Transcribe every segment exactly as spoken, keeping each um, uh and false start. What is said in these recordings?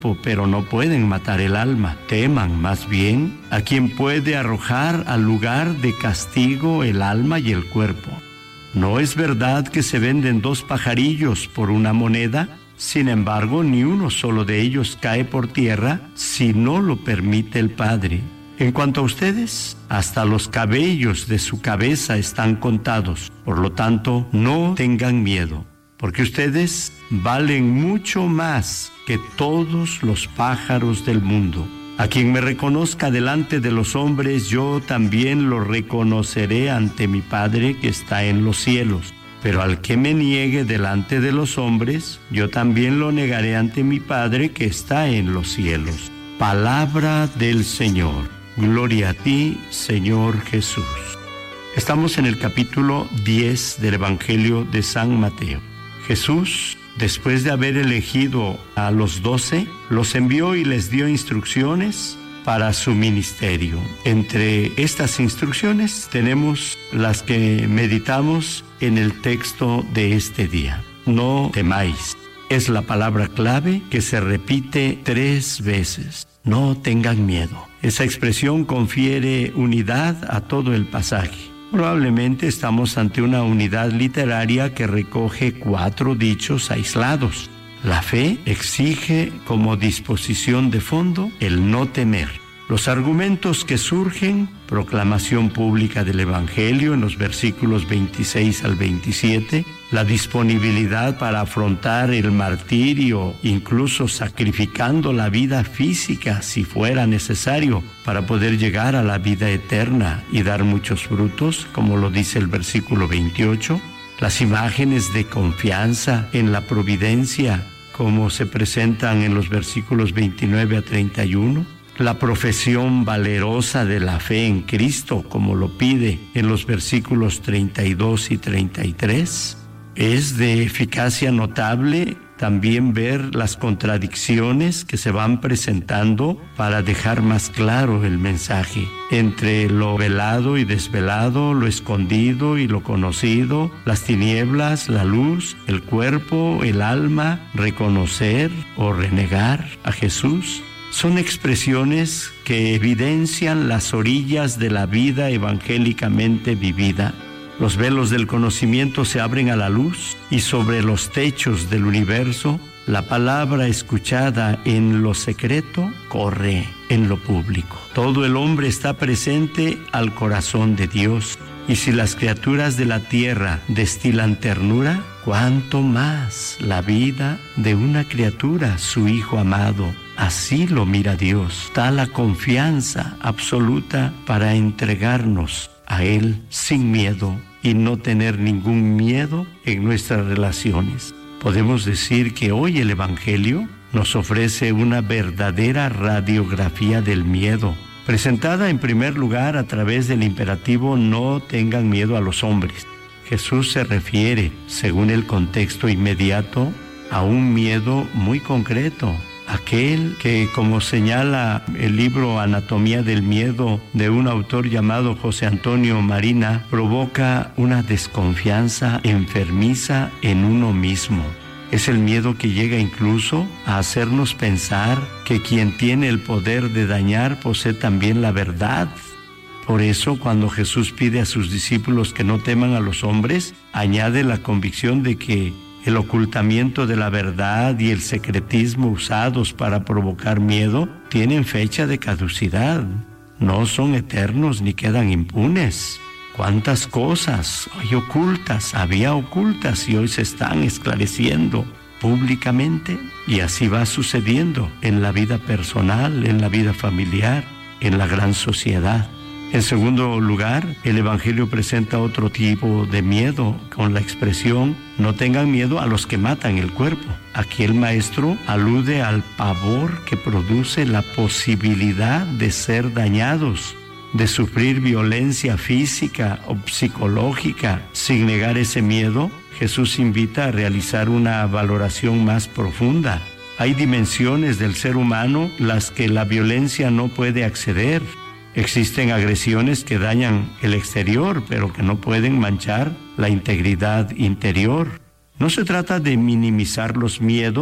pero no pueden matar el alma. Teman más bien a quien puede arrojar al lugar de castigo el alma y el cuerpo. ¿No es verdad que se venden dos pajarillos por una moneda? Sin embargo, ni uno solo de ellos cae por tierra si no lo permite el Padre. En cuanto a ustedes, hasta los cabellos de su cabeza están contados. Por lo tanto, no tengan miedo, porque ustedes valen mucho más que todos los pájaros del mundo. A quien me reconozca delante de los hombres, yo también lo reconoceré ante mi Padre que está en los cielos. Pero al que me niegue delante de los hombres, yo también lo negaré ante mi Padre que está en los cielos. Palabra del Señor. Gloria a ti, Señor Jesús. Estamos en el capítulo diez del Evangelio de San Mateo. Jesús, después de haber elegido a los doce, los envió y les dio instrucciones para su ministerio. Entre estas instrucciones tenemos las que meditamos en el texto de este día. No temáis. Es la palabra clave que se repite tres veces. No tengan miedo. Esa expresión confiere unidad a todo el pasaje. Probablemente estamos ante una unidad literaria que recoge cuatro dichos aislados. La fe exige como disposición de fondo el no temer. Los argumentos que surgen, proclamación pública del Evangelio en los versículos veintiséis al veintisiete, la disponibilidad para afrontar el martirio, incluso sacrificando la vida física si fuera necesario, para poder llegar a la vida eterna y dar muchos frutos, como lo dice el versículo veintiocho, las imágenes de confianza en la providencia, como se presentan en los versículos veintinueve a treinta y uno, la profesión valerosa de la fe en Cristo, como lo pide en los versículos treinta y dos y treinta y tres. Es de eficacia notable también ver las contradicciones que se van presentando para dejar más claro el mensaje. Entre lo velado y desvelado, lo escondido y lo conocido, las tinieblas, la luz, el cuerpo, el alma, reconocer o renegar a Jesús. Son expresiones que evidencian las orillas de la vida evangélicamente vivida. Los velos del conocimiento se abren a la luz y sobre los techos del universo, la palabra escuchada en lo secreto corre en lo público. Todo el hombre está presente al corazón de Dios. Y si las criaturas de la tierra destilan ternura, ¿cuánto más la vida de una criatura, su Hijo amado? Así lo mira Dios. Da la confianza absoluta para entregarnos a Él sin miedo y no tener ningún miedo en nuestras relaciones. Podemos decir que hoy el Evangelio nos ofrece una verdadera radiografía del miedo, presentada en primer lugar a través del imperativo no tengan miedo a los hombres. Jesús se refiere, según el contexto inmediato, a un miedo muy concreto, aquel que, como señala el libro Anatomía del Miedo de un autor llamado José Antonio Marina, provoca una desconfianza enfermiza en uno mismo. Es el miedo que llega incluso a hacernos pensar que quien tiene el poder de dañar posee también la verdad. Por eso, cuando Jesús pide a sus discípulos que no teman a los hombres, añade la convicción de que el ocultamiento de la verdad y el secretismo usados para provocar miedo tienen fecha de caducidad. No son eternos ni quedan impunes. ¿Cuántas cosas hay ocultas, había ocultas y hoy se están esclareciendo públicamente? Y así va sucediendo en la vida personal, en la vida familiar, en la gran sociedad. En segundo lugar, el Evangelio presenta otro tipo de miedo con la expresión no tengan miedo a los que matan el cuerpo. Aquí el maestro alude al pavor que produce la posibilidad de ser dañados, de sufrir violencia física o psicológica. Sin negar ese miedo, Jesús invita a realizar una valoración más profunda. Hay dimensiones del ser humano las que la violencia no puede acceder. Existen agresiones que dañan el exterior, pero que no pueden manchar la integridad interior. No se trata de minimizar los miedos,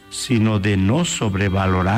sino de no sobrevalorar